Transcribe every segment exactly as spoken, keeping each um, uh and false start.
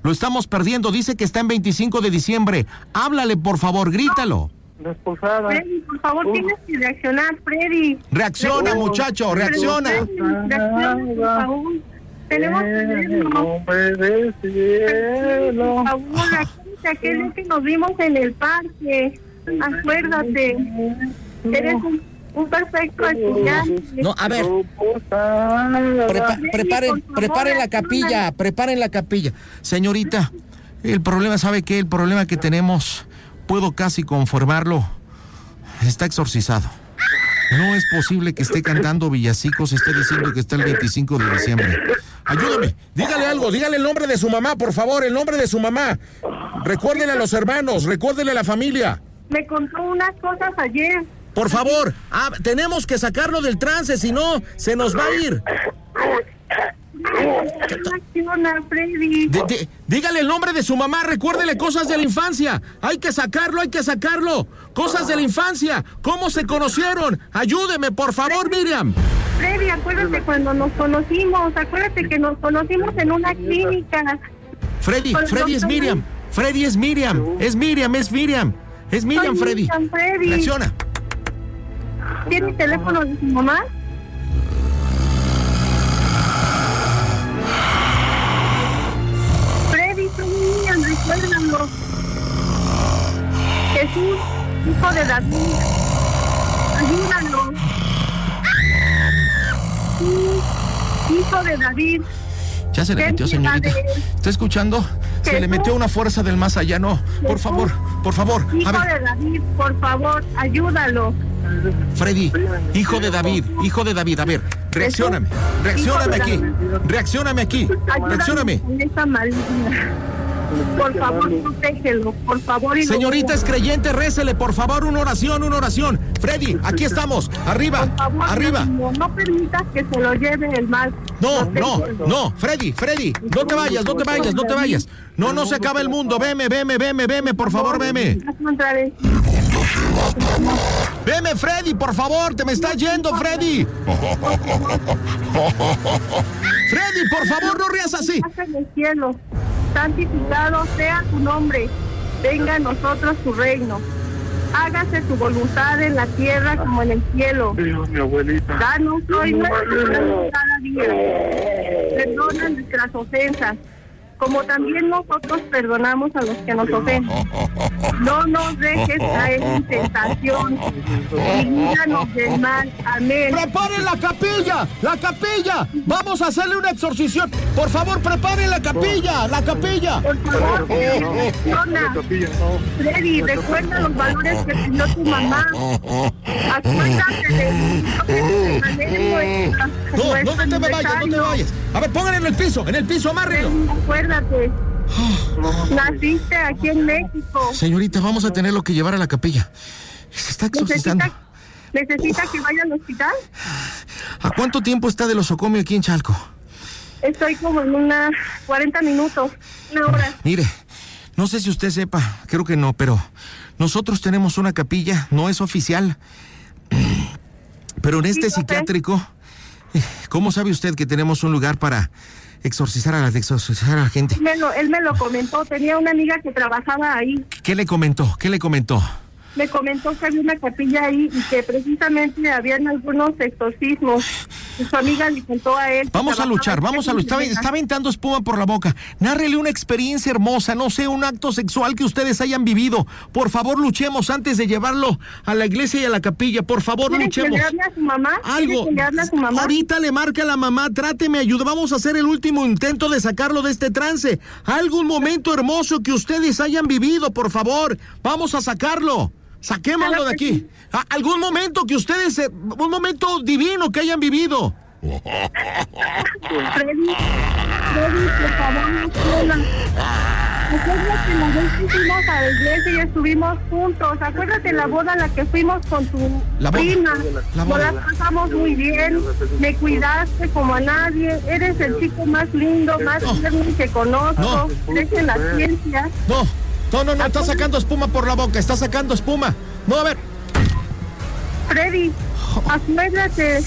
Lo estamos perdiendo. Dice que está en veinticinco de diciembre. Háblale, por favor, grítalo. La esposada. Freddy, por favor, uh. tienes que reaccionar, Freddy. Reacciona, uh. muchacho, reacciona. Reacciona, por favor. Tenemos que verlo. Nombre del cielo. Por favor, acuérdate aquel día que nos vimos en el parque. Acuérdate. Eres un, un perfecto estudiante. No, a ver. Prepa preparen, preparen la capilla, preparen la capilla. Señorita, el problema, ¿sabe qué? El problema que tenemos, puedo casi confirmarlo, está exorcizado. No es posible que esté cantando villancicos y esté diciendo que está el veinticinco de diciembre. Ayúdame, dígale algo, dígale el nombre de su mamá, por favor, el nombre de su mamá. Recuérdele a los hermanos, recuérdele a la familia. Me contó unas cosas ayer. Por favor, ah, tenemos que sacarlo del trance, si no, se nos va a ir. Reacciona, Freddy. De, de, dígale el nombre de su mamá, recuérdele cosas de la infancia. Hay que sacarlo, hay que sacarlo. Cosas de la infancia, ¿cómo se conocieron? Ayúdeme, por favor, Freddy, Miriam. Freddy, acuérdate cuando nos conocimos, acuérdate que nos conocimos en una clínica. Freddy, Freddy es Miriam, Freddy es Miriam, es Miriam, es Miriam, es Miriam, Freddy. Miriam, Freddy. Reacciona. ¿Tiene el teléfono de su mamá? Freddy, soy Miriam, recuérdalo. Jesús, hijo de David, ayúdalo. Sí, hijo de David. Ya se le metió, señorita. ¿Está escuchando? Se Jesús. le metió una fuerza del más allá, no. Por Jesús. favor, por favor. Hijo A ver. de David, por favor, ayúdalo. Freddy, hijo de David, hijo de David, a ver, reaccióname, reaccióname aquí, reaccióname aquí, reaccióname. Ayúdame con esa maligna. Por favor, protégelo, por favor. Y Señorita es creyente, récele, por favor, una oración, una oración. Freddy, aquí estamos, arriba, por favor, arriba. No, no permitas que se lo lleve el mal. No, no, no, Freddy, Freddy, no te vayas, no te vayas, no te vayas. No, no se acaba el mundo, veme, veme, veme, veme, por favor, veme. Veme, Freddy, por favor, te me estás yendo, Freddy. Freddy, por favor, no rías así. En el cielo, santificado sea tu nombre, venga a nosotros tu reino. Hágase tu voluntad en la tierra como en el cielo. Dios, mi abuelita. Danos hoy nuestro pan cada día. Perdona nuestras ofensas, como también nosotros perdonamos a los que nos ofenden. No nos dejes caer en tentación y líbranos del mal. Amén. ¡Preparen la capilla! ¡La capilla! ¡Vamos a hacerle una exorcición! ¡Por favor, preparen la capilla! ¡La capilla! Por favor, reacciona. Freddy, recuerda los valores que te dio tu mamá. Acuérdate de No, no, no te me vayas, no te vayas. A ver, pónganlo en el piso, en el piso, amárrenlo. Acuérdate. Naciste aquí en México. Señorita, vamos a tenerlo que llevar a la capilla. Se está exorcizando. ¿Necesita, ¿Necesita que vaya al hospital? ¿A cuánto tiempo está del osocomio aquí en Chalco? Estoy como en unas cuarenta minutos, una hora. Mire, no sé si usted sepa, creo que no, pero nosotros tenemos una capilla, no es oficial, pero en este sí, psiquiátrico, ¿cómo sabe usted que tenemos un lugar para exorcizar a la, exorcizar a la gente? Él me, lo, él me lo comentó, tenía una amiga que trabajaba ahí. ¿Qué le comentó? ¿Qué le comentó? Me comentó que había una capilla ahí y que precisamente habían algunos exorcismos. Su amiga le contó a él. Vamos a luchar, vamos a luchar. Está, está aventando espuma por la boca. Nárrele una experiencia hermosa, no sé, un acto sexual que ustedes hayan vivido. Por favor, luchemos antes de llevarlo a la iglesia y a la capilla. Por favor, luchemos. ¿Quiere que le hable a su mamá? Algo. Que le hable a su mamá? Ahorita le marca a la mamá, tráteme, ayuda. Vamos a hacer el último intento de sacarlo de este trance. Algún momento hermoso que ustedes hayan vivido, por favor. Vamos a sacarlo. Saquémoslo de aquí. ¿A algún momento que ustedes, eh, un momento divino que hayan vivido? Freddy, Freddy, por favor, no suena. Acuérdate la vez que fuimos a la iglesia y estuvimos juntos. Acuérdate la boda a la que fuimos con tu la prima. La boda. Nos la pasamos muy bien. Me cuidaste como a nadie. Eres el chico más lindo, más tierno que conozco. No. Crees en la ciencia. No, no, no, no, está sacando espuma por la boca, está sacando espuma. No, a ver. Freddy, acuérdate.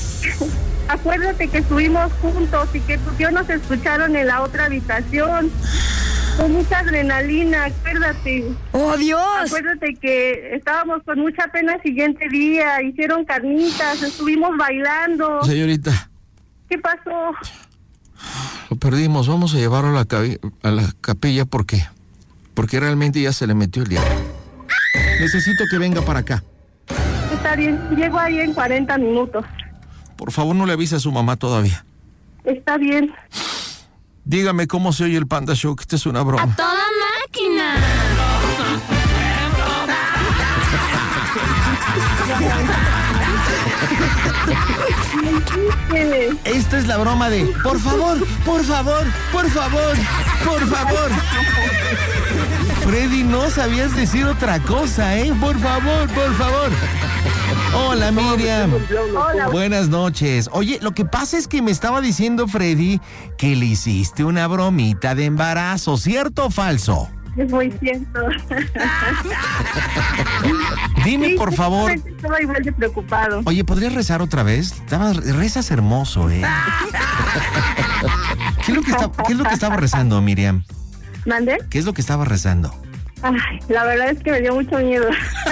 Acuérdate que estuvimos juntos y que tus tíos nos escucharon en la otra habitación. Con mucha adrenalina, acuérdate. ¡Oh, Dios! Acuérdate que estábamos con mucha pena el siguiente día, hicieron carnitas, estuvimos bailando. Señorita. ¿Qué pasó? Lo perdimos, vamos a llevarlo a la, cabi- a la capilla porque, porque realmente ya se le metió el diablo. Necesito que venga para acá. Está bien, llego ahí en cuarenta minutos. Por favor, no le avise a su mamá todavía. Está bien. Dígame cómo se oye el Panda Show, que esta es una broma. ¡A toda máquina! Esta es la broma de por favor, por favor, por favor, por favor. Freddy, no sabías decir otra cosa, ¿eh? Por favor, por favor. Hola, Miriam. Hola. Buenas noches. Oye, lo que pasa es que me estaba diciendo Freddy que le hiciste una bromita de embarazo, ¿cierto o falso? Es muy cierto. Dime, Sí, por favor. Estaba igual de preocupado. Oye, ¿podrías rezar otra vez? Estabas- rezas hermoso, ¿eh? ¿Qué es lo que está, qué es lo que estaba rezando, Miriam? ¿Mande? ¿Qué es lo que estaba rezando? Ay, la verdad es que me dio mucho miedo.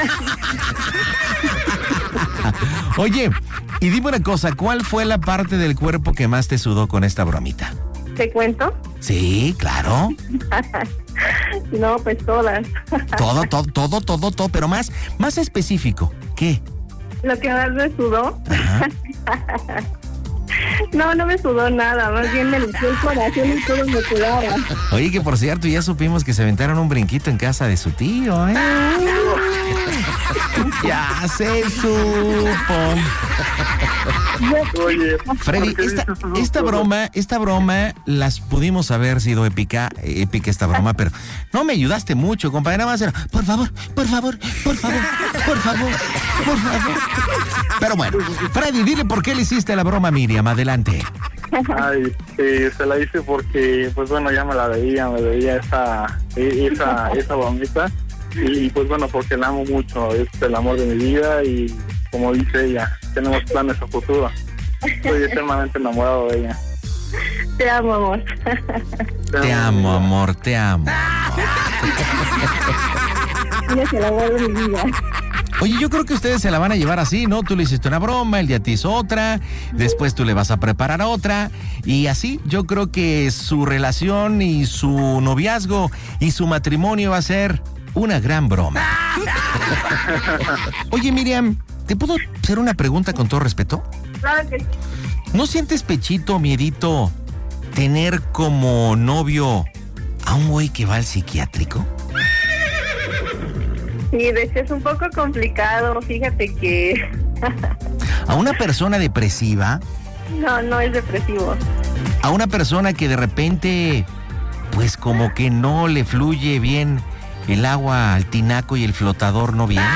Oye, y dime una cosa, ¿cuál fue la parte del cuerpo que más te sudó con esta bromita? ¿Te cuento? Sí, claro. No, pues todas. Todo, todo, todo, todo, todo, pero más, más específico. ¿Qué? Lo que más me sudó. Ajá. No, no me sudó nada, más bien me limpió el corazón y todo me sudaba. Oye, que por cierto, ya supimos que se aventaron un brinquito en casa de su tío, ¿eh? Ya se supo. Oye, Freddy, ¿por qué esta, dices esas esta cosas? broma, esta broma, las pudimos haber sido épica, épica esta broma, pero no me ayudaste mucho, compadre. Nada más era, por favor, por favor, por favor, por favor, por favor. Pero bueno, Freddy, dile por qué le hiciste la broma a Miriam, adelante. Ay, eh, se la hice porque, pues bueno, ya me la veía, me veía esa, eh, esa, esa bromita. Y pues bueno, porque la amo mucho, es el amor de mi vida y como dice ella, tenemos planes a futuro. Estoy eternamente enamorado de ella. Te amo, amor. Te amo, amor, te amo. Tienes el amor de mi vida. Oye, yo creo que ustedes se la van a llevar así, ¿no? Tú le hiciste una broma, él ya te hizo otra, después tú le vas a preparar otra, y así yo creo que su relación y su noviazgo y su matrimonio va a ser una gran broma. Oye, Miriam, ¿te puedo hacer una pregunta con todo respeto? Claro que sí. ¿No sientes pechito, miedito, tener como novio a un güey que va al psiquiátrico? Sí, de hecho es un poco complicado, fíjate que... ¿A una persona depresiva? No, no es depresivo. ¿A una persona que de repente, pues como que no le fluye bien el agua al tinaco y el flotador no bien?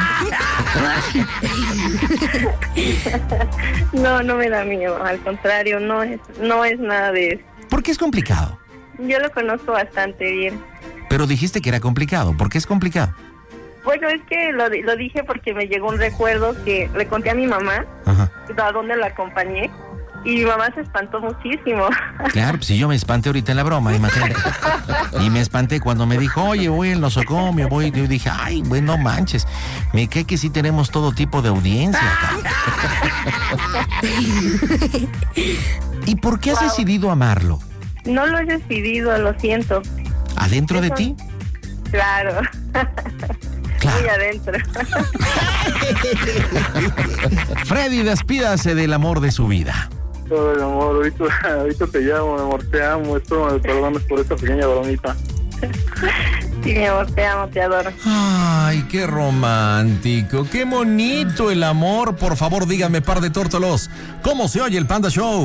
No, no me da miedo, al contrario, no es, no es nada de eso. ¿Por qué es complicado? Yo lo conozco bastante bien. Pero dijiste que era complicado. ¿Por qué es complicado? Bueno, es que lo, di- lo dije porque me llegó un recuerdo que le conté a mi mamá, Ajá. a dónde la acompañé, y mi mamá se espantó muchísimo. Claro, pues si yo me espanté ahorita en la broma, imagínate. Y me espanté cuando me dijo, oye, voy al nosocomio, voy. Yo dije, ay, güey, no manches. Me cae que sí tenemos todo tipo de audiencia acá. ¿Y por qué has Wow. decidido amarlo? No lo he decidido, lo siento. ¿Adentro de Eso- ti? Claro. Claro. Muy adentro. Freddy, despídase del amor de su vida. Ay, amor, ahorita, ahorita te llamo, mi amor, te amo, espero me perdones por esta pequeña bromita. Sí, mi amor, te amo, te adoro. Ay, qué romántico, qué bonito el amor. Por favor, díganme, par de tórtolos, ¿cómo se oye el Panda Show?